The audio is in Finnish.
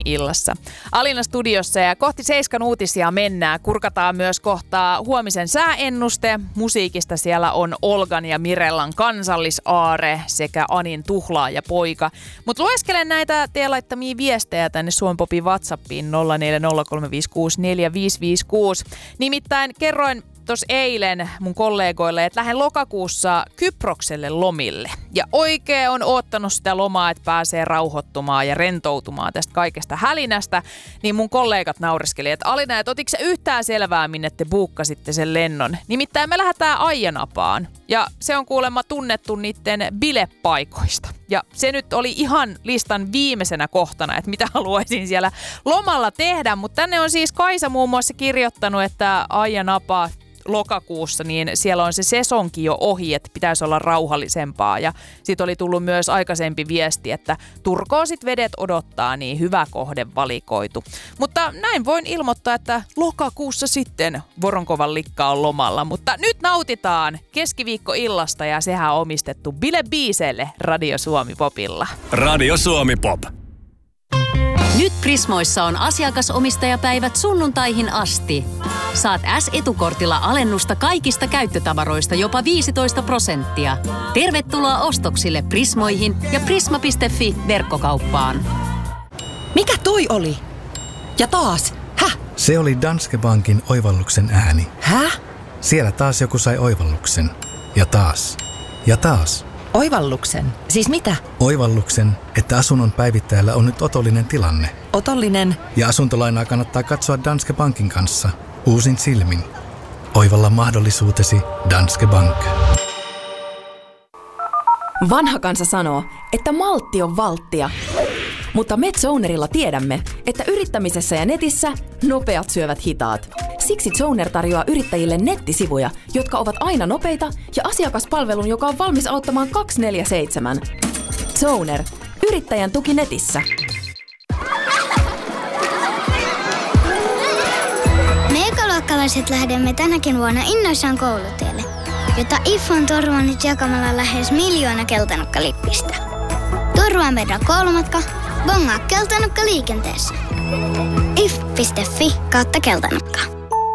illassa. Alina studiossa ja kohti 7 uutisia mennään. Kurkataan myös kohtaa huomisen sääennuste. Musiikista siellä on Olgan ja Mirellan kansallisaare sekä Anin tuhlaaja poika. Mutta lueskelen näitä teidän laittamia viestejä tänne Suomen Popin WhatsAppiin 0403564556. Nimittäin kerroin tuossa eilen mun kollegoille, että lähden lokakuussa Kyprokselle lomille. Ja oikein on oottanut sitä lomaa, että pääsee rauhoittumaan ja rentoutumaan tästä kaikesta hälinästä. Niin mun kollegat naureskeli, että Alina, että otitko sä yhtään selvää, minne te buukkasitte sen lennon? Nimittäin me lähdetään Aijanapaan. Ja se on kuulemma tunnettu niiden bilepaikoista. Ja se nyt oli ihan listan viimeisenä kohtana, että mitä haluaisin siellä lomalla tehdä. Mutta tänne on siis Kaisa muun muassa kirjoittanut, että Aijanapa lokakuussa, niin siellä on se sesonki jo ohi, että pitäisi olla rauhallisempaa. Ja sitten oli tullut myös aikaisempi viesti, että turkoosit vedet odottaa, niin hyvä kohde valikoitu. Mutta näin voin ilmoittaa, että lokakuussa sitten Voronkovan likka on lomalla. Mutta nyt nautitaan keskiviikkoillasta ja sehän on omistettu Bile Biiselle Radio Suomi Popilla. Radio Suomi Pop. Nyt Prismoissa on asiakasomistajapäivät sunnuntaihin asti. Saat S-etukortilla alennusta kaikista käyttötavaroista jopa 15%. Tervetuloa ostoksille Prismoihin ja prisma.fi verkkokauppaan. Mikä toi oli? Ja taas? Häh? Se oli Danske Bankin oivalluksen ääni. Häh? Siellä taas joku sai oivalluksen. Ja taas. Ja taas. Oivalluksen? Siis mitä? Oivalluksen, että asunnon päivittäjällä on nyt otollinen tilanne. Otollinen? Ja asuntolainaa kannattaa katsoa Danske Bankin kanssa. Uusin silmin. Oivalla mahdollisuutesi Danske Bank. Vanha kansa sanoo, että maltti on valttia. Mutta me Zonerilla tiedämme, että yrittämisessä ja netissä nopeat syövät hitaat. Siksi Zoner tarjoaa yrittäjille nettisivuja, jotka ovat aina nopeita ja asiakaspalvelun, joka on valmis auttamaan 24/7. Zoner. Yrittäjän tuki netissä. Me ekaluokkalaiset lähdemme tänäkin vuonna innoissaan koulutielle, jota IF on turvannut jakamalla lähes 1 miljoona keltanokkalippistä. Turvaa meidän koulumatka, bongaa keltanokka liikenteessä. if.fi/keltanokka.